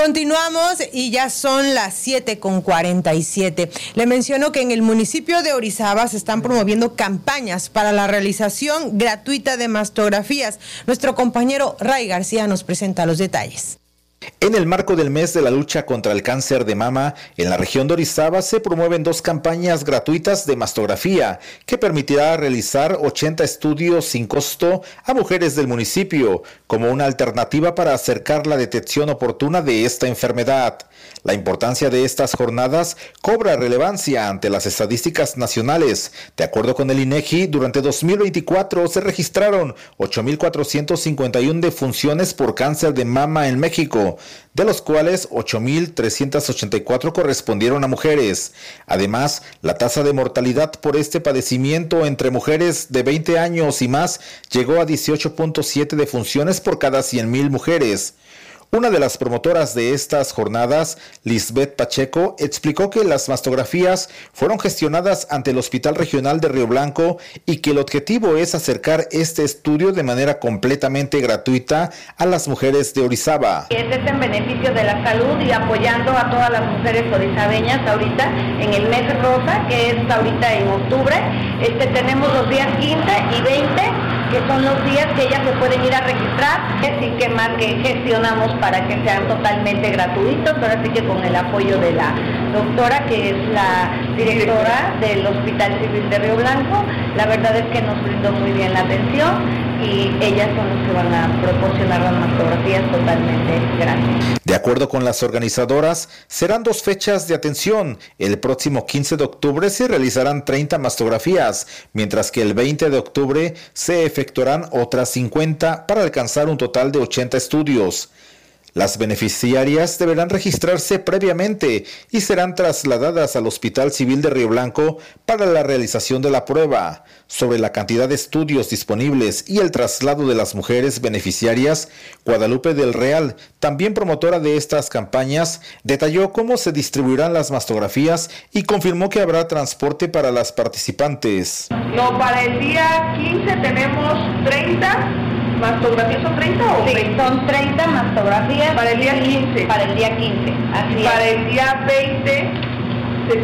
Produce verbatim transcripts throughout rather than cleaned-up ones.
Continuamos y ya son las siete con cuarenta y siete. Le menciono que en el municipio de Orizaba se están promoviendo campañas para la realización gratuita de mastografías. Nuestro compañero Ray García nos presenta los detalles. En el marco del mes de la lucha contra el cáncer de mama, en la región de Orizaba se promueven dos campañas gratuitas de mastografía que permitirá realizar ochenta estudios sin costo a mujeres del municipio, como una alternativa para acercar la detección oportuna de esta enfermedad. La importancia de estas jornadas cobra relevancia ante las estadísticas nacionales. De acuerdo con el INEGI, durante dos mil veinticuatro se registraron ocho mil cuatrocientas cincuenta y una defunciones por cáncer de mama en México, de los cuales ocho mil trescientas ochenta y cuatro correspondieron a mujeres. Además, la tasa de mortalidad por este padecimiento entre mujeres de veinte años y más llegó a dieciocho punto siete defunciones por cada cien mil mujeres. Una de las promotoras de estas jornadas, Lisbeth Pacheco, explicó que las mastografías fueron gestionadas ante el Hospital Regional de Río Blanco y que el objetivo es acercar este estudio de manera completamente gratuita a las mujeres de Orizaba. Este es en beneficio de la salud y apoyando a todas las mujeres orizabeñas ahorita en el mes rosa, que es ahorita en octubre. Este, tenemos los días quince y veinte, que son los días que ellas se pueden ir a registrar, así que más que gestionamos para que sean totalmente gratuitos, ahora sí que con el apoyo de la doctora, que es la directora del Hospital Civil de Río Blanco. La verdad es que nos brindó muy bien la atención y ellas son los que van a proporcionar las mastografías totalmente gratis. De acuerdo con las organizadoras, serán dos fechas de atención. El próximo quince de octubre se realizarán treinta mastografías, mientras que el veinte de octubre se efectuarán otras cincuenta para alcanzar un total de ochenta estudios. Las beneficiarias deberán registrarse previamente y serán trasladadas al Hospital Civil de Río Blanco para la realización de la prueba. Sobre la cantidad de estudios disponibles y el traslado de las mujeres beneficiarias, Guadalupe del Real, también promotora de estas campañas, detalló cómo se distribuirán las mastografías y confirmó que habrá transporte para las participantes. No, para el día quince tenemos treinta. ¿Mastografías son treinta o sí, veinte? Son treinta mastografías. Para el día quince. Para el día quince, así Para es. el día veinte se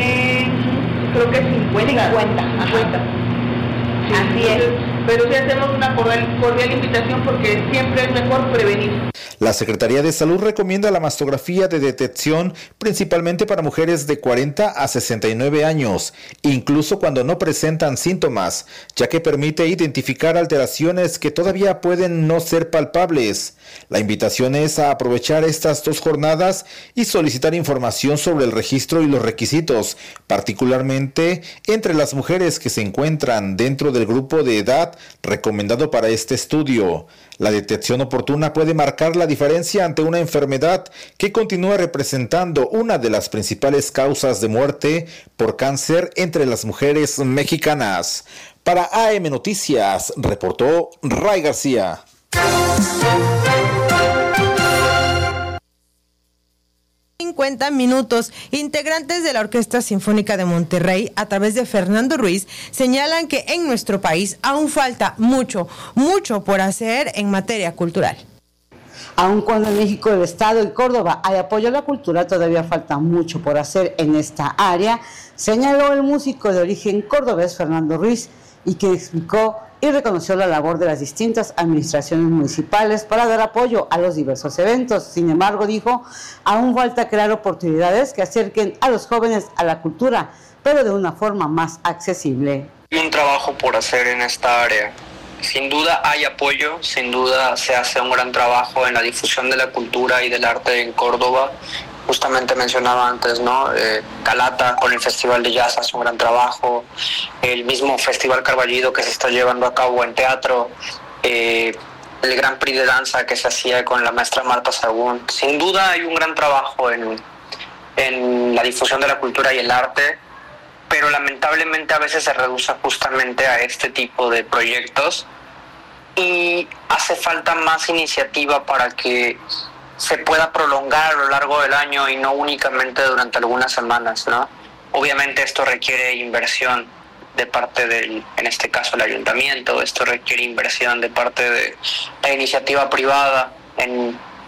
tienen, creo que cincuenta. cincuenta. cincuenta. Sí, así entonces, es. Pero sí hacemos una cordial, cordial invitación porque siempre es mejor prevenir. La Secretaría de Salud recomienda la mastografía de detección principalmente para mujeres de cuarenta a sesenta y nueve años, incluso cuando no presentan síntomas, ya que permite identificar alteraciones que todavía pueden no ser palpables. La invitación es a aprovechar estas dos jornadas y solicitar información sobre el registro y los requisitos, particularmente entre las mujeres que se encuentran dentro del grupo de edad recomendado para este estudio. La detección oportuna puede marcar la diferencia ante una enfermedad que continúa representando una de las principales causas de muerte por cáncer entre las mujeres mexicanas. Para A M Noticias, reportó Ray García. cincuenta minutos. Integrantes de la Orquesta Sinfónica de Monterrey, a través de Fernando Ruiz, señalan que en nuestro país aún falta mucho, mucho por hacer en materia cultural. Aun cuando en México, el Estado y Córdoba hay apoyo a la cultura, todavía falta mucho por hacer en esta área, señaló el músico de origen cordobés Fernando Ruiz, y que explicó y reconoció la labor de las distintas administraciones municipales para dar apoyo a los diversos eventos. Sin embargo, dijo, aún falta crear oportunidades que acerquen a los jóvenes a la cultura, pero de una forma más accesible. Hay un trabajo por hacer en esta área. Sin duda hay apoyo, sin duda se hace un gran trabajo en la difusión de la cultura y del arte en Córdoba. Justamente mencionaba antes, ¿no? Eh, Calata con el Festival de Jazz hace un gran trabajo, el mismo Festival Carballido que se está llevando a cabo en teatro, eh, el Gran Prix de danza que se hacía con la maestra Marta Sagún. Sin duda hay un gran trabajo en, en la difusión de la cultura y el arte, pero lamentablemente a veces se reduce justamente a este tipo de proyectos y hace falta más iniciativa para que se pueda prolongar a lo largo del año y no únicamente durante algunas semanas, ¿no? Obviamente esto requiere inversión de parte del, en este caso el ayuntamiento, esto requiere inversión de parte de la iniciativa privada en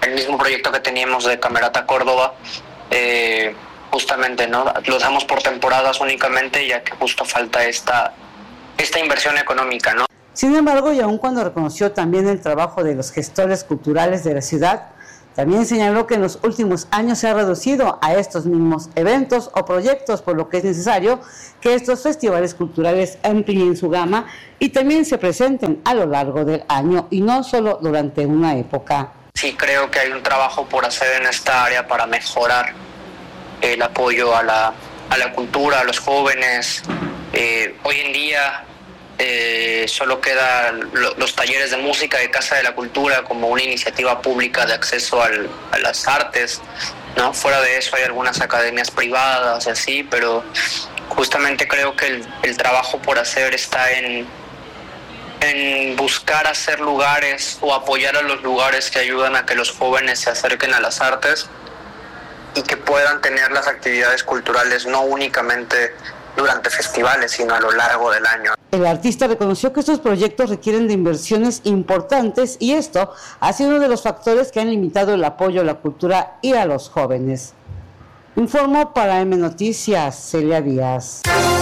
el mismo proyecto que teníamos de Camerata Córdoba, eh, justamente, ¿no? Lo damos por temporadas únicamente, ya que justo falta esta, esta inversión económica, ¿no? Sin embargo, y aun cuando reconoció también el trabajo de los gestores culturales de la ciudad, también señaló que en los últimos años se ha reducido a estos mismos eventos o proyectos, por lo que es necesario que estos festivales culturales amplíen su gama y también se presenten a lo largo del año y no solo durante una época. Sí, creo que hay un trabajo por hacer en esta área para mejorar el apoyo a la, a la cultura, a los jóvenes. Eh, hoy en día Eh, solo quedan lo, los talleres de música de Casa de la Cultura como una iniciativa pública de acceso al, a las artes, ¿no? Fuera de eso hay algunas academias privadas y así, pero justamente creo que el, el trabajo por hacer está en, en buscar hacer lugares o apoyar a los lugares que ayudan a que los jóvenes se acerquen a las artes y que puedan tener las actividades culturales no únicamente durante festivales, sino a lo largo del año. El artista reconoció que estos proyectos requieren de inversiones importantes y esto ha sido uno de los factores que han limitado el apoyo a la cultura y a los jóvenes. Informó para M Noticias, Celia Díaz.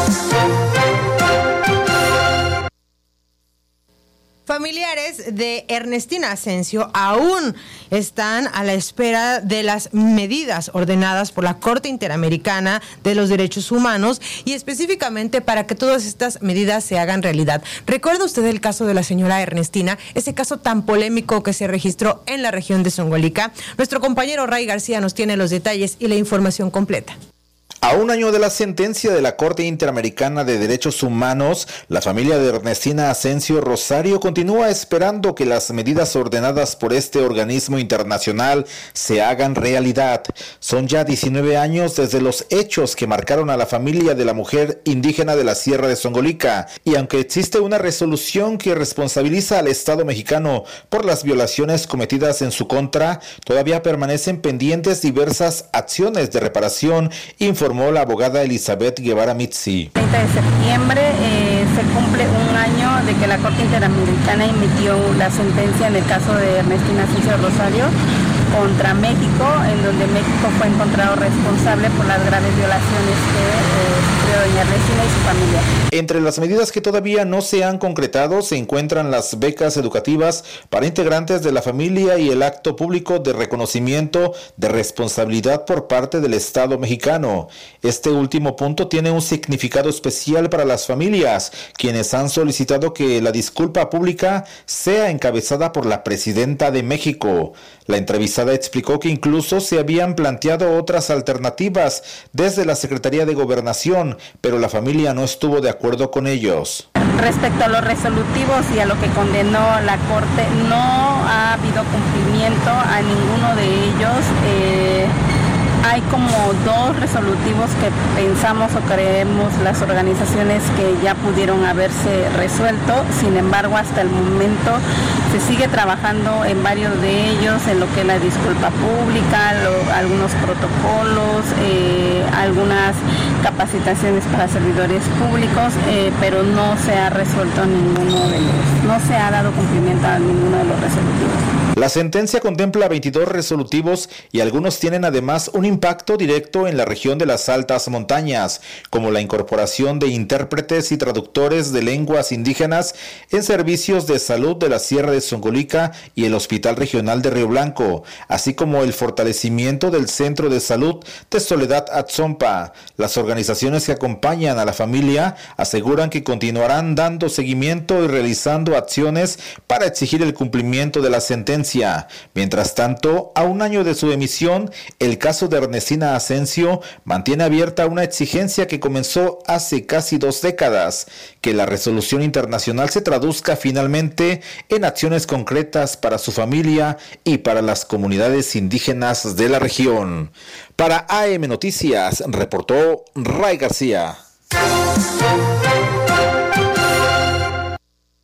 Familiares de Ernestina Asensio aún están a la espera de las medidas ordenadas por la Corte Interamericana de los Derechos Humanos y específicamente para que todas estas medidas se hagan realidad. ¿Recuerda usted el caso de la señora Ernestina? Ese caso tan polémico que se registró en la región de Zongolica. Nuestro compañero Ray García nos tiene los detalles y la información completa. A un año de la sentencia de la Corte Interamericana de Derechos Humanos, la familia de Ernestina Asensio Rosario continúa esperando que las medidas ordenadas por este organismo internacional se hagan realidad. Son ya diecinueve años desde los hechos que marcaron a la familia de la mujer indígena de la Sierra de Zongolica, y aunque existe una resolución que responsabiliza al Estado mexicano por las violaciones cometidas en su contra, todavía permanecen pendientes diversas acciones de reparación, informó la abogada Elizabeth Guevara Mitzi. El treinta de septiembre eh, se cumple un año de que la Corte Interamericana emitió la sentencia en el caso de Ernestina Asensio Rosario contra México, en donde México fue encontrado responsable por las graves violaciones que eh, sufrió doña Ernestina y su familia. Entre las medidas que todavía no se han concretado se encuentran las becas educativas para integrantes de la familia y el acto público de reconocimiento de responsabilidad por parte del Estado mexicano. Este último punto tiene un significado especial para las familias, quienes han solicitado que la disculpa pública sea encabezada por la presidenta de México. La entrevistada explicó que incluso se habían planteado otras alternativas desde la Secretaría de Gobernación, pero la familia no estuvo de acuerdo con ellos. Respecto a los resolutivos y a lo que condenó la Corte, no ha habido cumplimiento a ninguno de ellos. Eh, hay como dos resolutivos que pensamos o creemos las organizaciones que ya pudieron haberse resuelto. Sin embargo, hasta el momento se sigue trabajando en varios de ellos, en lo que es la disculpa pública, lo, algunos protocolos, eh, algunas capacitaciones para servidores públicos, eh, pero no se ha resuelto ninguno de los, no se ha dado cumplimiento a ninguno de los resolutivos. La sentencia contempla veintidós resolutivos y algunos tienen además un impacto directo en la región de las altas montañas, como la incorporación de intérpretes y traductores de lenguas indígenas en servicios de salud de la Sierra de Zongolica y el Hospital Regional de Río Blanco, así como el fortalecimiento del Centro de Salud de Soledad Atzompa. Las organizaciones que acompañan a la familia aseguran que continuarán dando seguimiento y realizando acciones para exigir el cumplimiento de la sentencia. Mientras tanto, a un año de su emisión, el caso de Ernestina Asensio mantiene abierta una exigencia que comenzó hace casi dos décadas: que la resolución internacional se traduzca finalmente en acciones concretas para su familia y para las comunidades indígenas de la región. Para A M Noticias, reportó Ray García.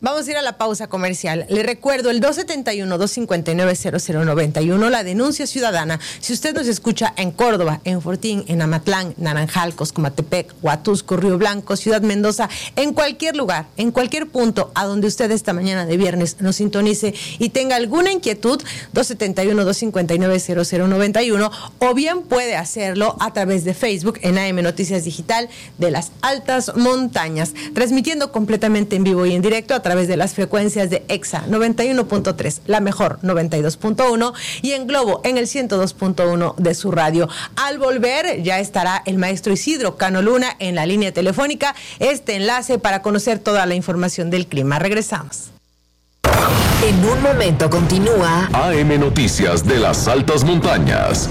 Vamos a ir a la pausa comercial. Le recuerdo el dos siete uno, dos cinco nueve, cero cero nueve uno, la denuncia ciudadana. Si usted nos escucha en Córdoba, en Fortín, en Amatlán, Naranjal, Coscomatepec, Huatusco, Río Blanco, Ciudad Mendoza, en cualquier lugar, en cualquier punto a donde usted esta mañana de viernes nos sintonice y tenga alguna inquietud, dos siete uno, dos cinco nueve, cero cero nueve uno, o bien puede hacerlo a través de Facebook en A M Noticias Digital de las Altas Montañas, transmitiendo completamente en vivo y en directo a través a través de las frecuencias de EXA noventa y uno punto tres, la mejor noventa y dos punto uno y en Globo en el ciento dos punto uno de su radio. Al volver ya estará el maestro Isidro Cano Luna en la línea telefónica, este enlace para conocer toda la información del clima. Regresamos. En un momento continúa A M Noticias de las Altas Montañas.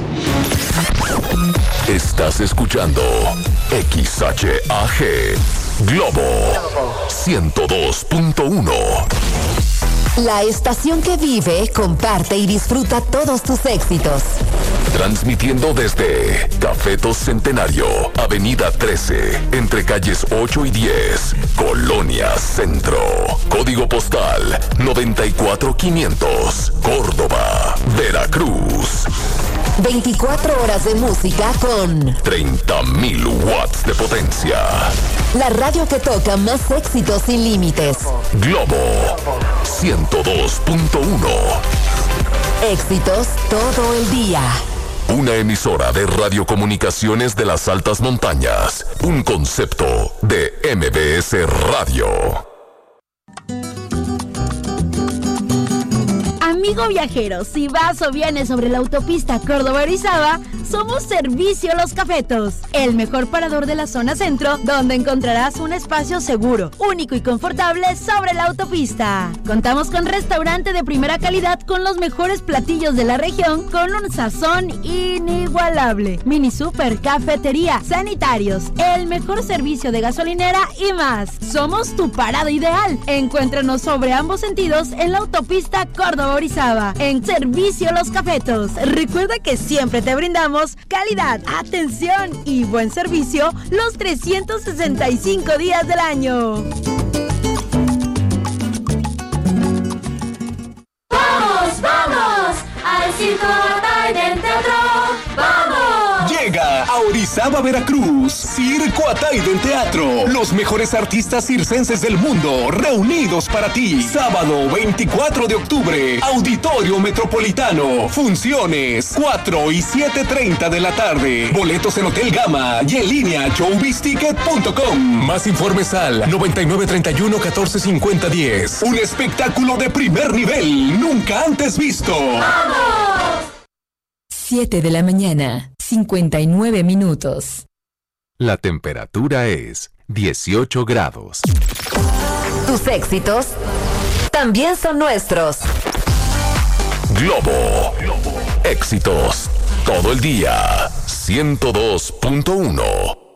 Estás escuchando X H A G Globo ciento dos punto uno. La estación que vive, comparte y disfruta todos tus éxitos. Transmitiendo desde Cafetos Centenario, Avenida trece, entre calles ocho y diez, Colonia Centro. Código postal noventa y cuatro quinientos, Córdoba, Veracruz. veinticuatro horas de música con treinta mil watts de potencia. La radio que toca más éxitos sin límites. Globo ciento dos punto uno. Éxitos todo el día. Una emisora de radiocomunicaciones de las Altas Montañas. Un concepto de M B S Radio. Amigo viajero, si vas o vienes sobre la autopista Córdoba-Orizaba, somos Servicio Los Cafetos, el mejor parador de la zona centro, donde encontrarás un espacio seguro, único y confortable sobre la autopista. Contamos con restaurante de primera calidad con los mejores platillos de la región, con un sazón inigualable. Mini super, cafetería, sanitarios, el mejor servicio de gasolinera y más. Somos tu parada ideal. Encuéntranos sobre ambos sentidos en la autopista Córdoba-Orizaba, en Servicio Los Cafetos. Recuerda que siempre te brindamos calidad, atención y buen servicio los trescientos sesenta y cinco días del año. ¡Vamos, vamos! ¡Al Circo Atay del Teatro! ¡Vamos! Llega a Orizaba, Veracruz, Circo Atay del Teatro. Los mejores artistas circenses del mundo reunidos para ti. Sábado veinticuatro de octubre, Auditorio Metropolitano. Funciones cuatro y siete treinta de la tarde. Boletos en Hotel Gama y en línea showbiz ticket punto com. Más informes al noventa y nueve treinta y uno catorce cincuenta diez. Un espectáculo de primer nivel, nunca antes visto. ¡Vamos! siete de la mañana, cincuenta y nueve minutos. La temperatura es dieciocho grados. Tus éxitos también son nuestros. Globo, Globo. Éxitos todo el día. ciento dos punto uno.